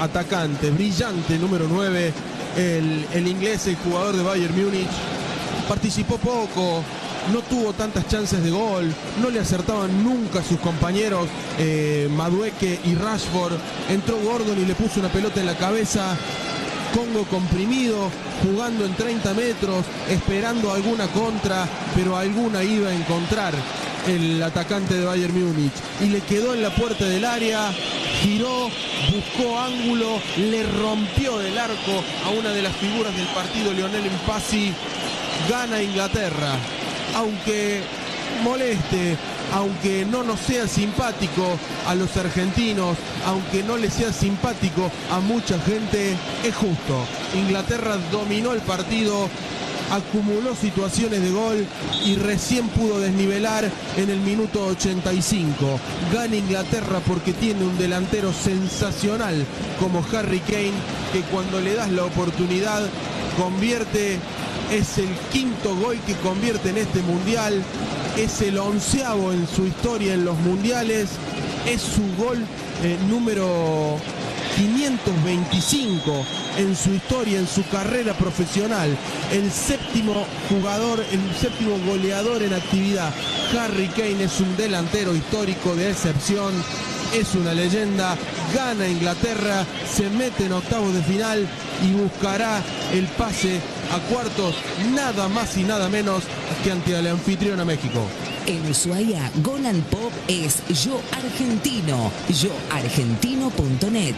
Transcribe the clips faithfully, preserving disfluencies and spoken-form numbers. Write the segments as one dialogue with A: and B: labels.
A: atacante, brillante, número nueve, el, el inglés, el jugador de Bayern Múnich. Participó poco, no tuvo tantas chances de gol, no le acertaban nunca a sus compañeros eh, Madueke y Rashford. Entró Gordon y le puso una pelota en la cabeza. Congo comprimido, jugando en treinta metros, esperando alguna contra, pero alguna iba a encontrar el atacante de Bayern Múnich. Y le quedó en la puerta del área, giró, buscó ángulo, le rompió del arco a una de las figuras del partido, Lionel Mpassi. Gana Inglaterra, aunque moleste, aunque no nos sea simpático a los argentinos, aunque no le sea simpático a mucha gente, es justo. Inglaterra dominó el partido, acumuló situaciones de gol y recién pudo desnivelar en el minuto ochenta y cinco. Gana Inglaterra porque tiene un delantero sensacional como Harry Kane, que cuando le das la oportunidad convierte. Es el quinto gol que convierte en este mundial, es el onceavo en su historia en los mundiales, es su gol eh, número quinientos veinticinco en su historia, en su carrera profesional, el séptimo jugador, el séptimo goleador en actividad. Harry Kane es un delantero histórico de excepción, es una leyenda. Gana Inglaterra, se mete en octavos de final y buscará el pase a cuartos, nada más y nada menos que ante el anfitrión a México.
B: En Ushuaia, Golan Pop es Yo Argentino, yo argentino punto net.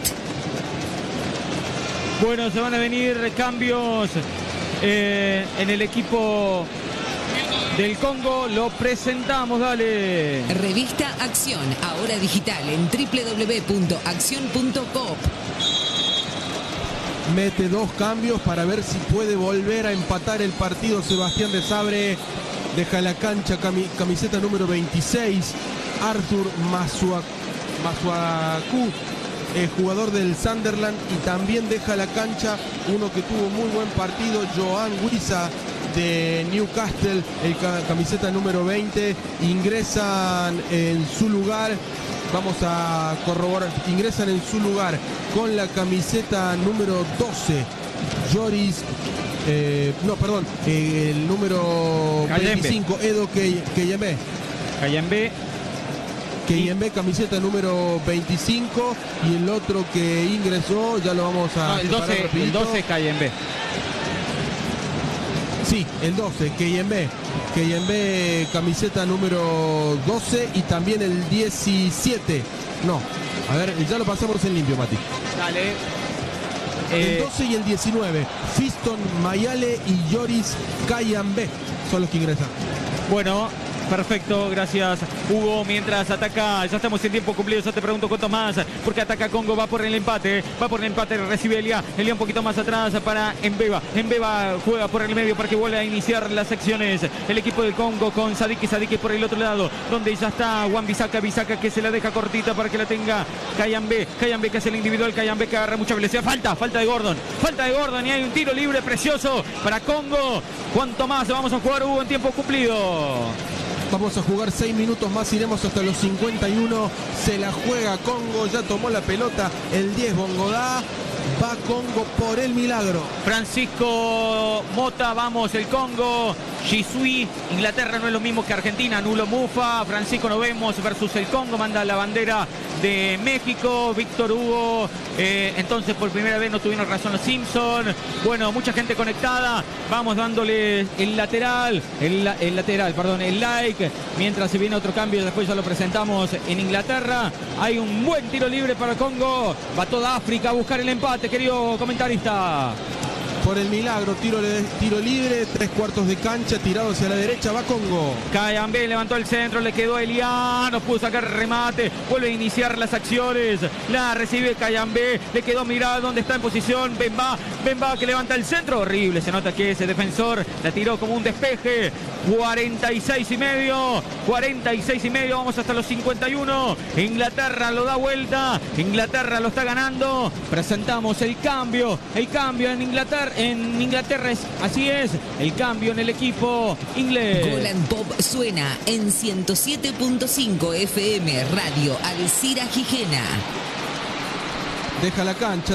C: Bueno, se van a venir cambios eh, en el equipo del Congo. Lo presentamos, dale.
B: Revista Acción, ahora digital en doble u doble u doble u punto acción punto coop.
A: Mete dos cambios para ver si puede volver a empatar el partido. Sebastián de Sabre deja la cancha cami camiseta número veintiséis, Arthur Masuaku, eh, jugador del Sunderland, y también deja la cancha uno que tuvo muy buen partido, Joan Wissa de Newcastle, el ca camiseta número veinte. Ingresan en su lugar, vamos a corroborar, ingresan en su lugar con la camiseta número doce, Joris, eh, no, perdón, eh, el número veinticinco, Edo Keyembe.
C: Keyembe.
A: Keyembe, camiseta número veinticinco, y el otro que ingresó, ya lo vamos a...
C: No, el doce, el doce Keyembe.
A: Sí, el doce, Keyembe. Keyembe, camiseta número doce, y también el diecisiete. No, a ver, ya lo pasamos en limpio, Mati.
C: Dale.
A: El
C: Eh...
A: doce y el diecinueve, Fiston Mayale y Joris Kayambe son los que ingresan.
C: Bueno, perfecto, gracias Hugo. Mientras ataca, ya estamos en tiempo cumplido, ya te pregunto cuánto más, porque ataca Congo, va por el empate, va por el empate, recibe Elia, Elia un poquito más atrás para Mbeba, Mbeba juega por el medio para que vuelva a iniciar las acciones el equipo del Congo con Sadiki, Sadiki por el otro lado, donde ya está Wan Bissaka, Bissaka que se la deja cortita para que la tenga Kayambe, Kayambe que hace el individual, Kayambe que agarra mucha velocidad, falta, falta de Gordon, falta de Gordon, y hay un tiro libre precioso para Congo. ¿Cuánto más vamos a jugar, Hugo, en tiempo cumplido?
A: Vamos a jugar seis minutos más, iremos hasta los cincuenta y uno. Se la juega Congo, ya tomó la pelota el diez Bongodá. Va Congo por el milagro.
C: Francisco Mota, vamos el Congo. Jisui, Inglaterra no es lo mismo que Argentina. Nulo Mufa, Francisco no vemos versus el Congo. Manda la bandera de México. Víctor Hugo, eh, entonces por primera vez no tuvieron razón los Simpson. Bueno, mucha gente conectada. Vamos dándole el lateral, el, el lateral, perdón, el like. Mientras se viene otro cambio, después ya lo presentamos en Inglaterra. Hay un buen tiro libre para Congo. Va toda África a buscar el empate, querido comentarista.
A: Por el milagro, tiro, tiro libre, tres cuartos de cancha, tirado hacia la derecha, va Congo.
C: Kayambe levantó el centro, le quedó a Elia, no pudo sacar remate, vuelve a iniciar las acciones, la recibe Kayambe, le quedó mirada donde está en posición, Bemba, Bemba que levanta el centro, horrible, se nota que ese defensor la tiró como un despeje. cuarenta y seis y medio, cuarenta y seis y medio, vamos hasta los cincuenta y uno. Inglaterra lo da vuelta, Inglaterra lo está ganando. Presentamos el cambio, el cambio en Inglaterra, en Inglaterra es, así es, el cambio en el equipo inglés.
B: Golan Pop suena en ciento siete punto cinco F M Radio Alcira Gijena.
A: Deja la cancha.